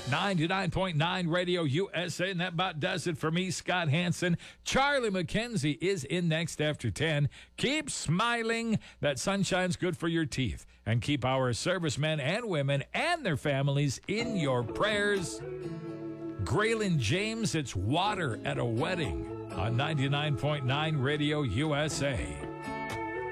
99.9 Radio USA, and that about does it for me, Scott Hansen. Charlie McKenzie is in next after 10. Keep smiling. That sunshine's good for your teeth. And keep our servicemen and women and their families in your prayers. Graylin James, it's Water at a Wedding on 99.9 Radio USA.